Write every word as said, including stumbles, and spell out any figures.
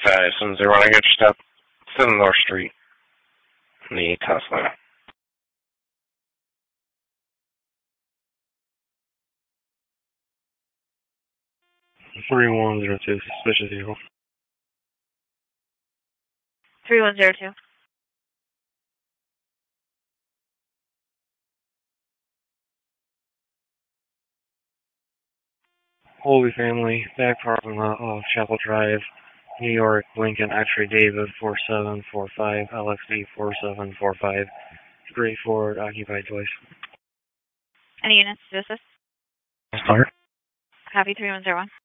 five seven zero, I get your step. seven North Street. The Tesla. three one zero two, suspicious vehicle. three one zero two. Holy Family, back parking lot off Chapel Drive, New York, Lincoln, X-ray David four seven four five, L X D four seven four five, Great Ford, occupied twice. Any units to assist? Start. Copy three one zero one.